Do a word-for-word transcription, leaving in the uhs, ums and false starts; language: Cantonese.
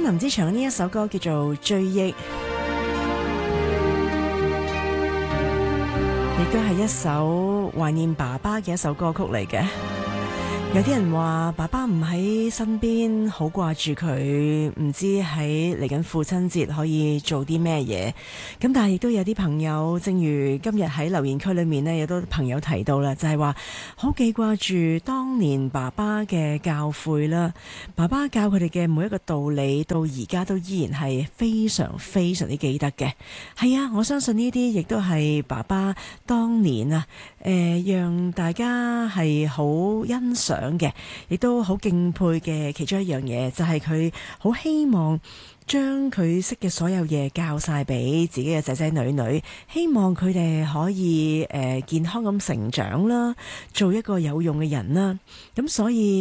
林子祥呢一首歌叫做《追憶》，亦都係一首懷念爸爸嘅一首歌曲嚟嘅。有啲人話爸爸唔喺身邊，好掛住佢，唔知喺嚟緊父親節可以做啲咩嘢。咁但係亦都有啲朋友，正如今日喺留言區裏面呢，有啲朋友提到啦，就係話好記掛住當年爸爸嘅教誨啦。爸爸教佢哋嘅每一個道理，到而家都依然係非常非常之記得嘅。係啊，我相信呢啲亦都係爸爸當年啊，誒、呃，讓大家係好欣賞嘅，亦都好敬佩嘅其中一樣嘢，就係佢好希望將佢識嘅所有嘢教晒俾自己嘅仔仔女女，希望佢哋可以誒、呃、健康咁成長啦，做一個有用嘅人啦。咁所以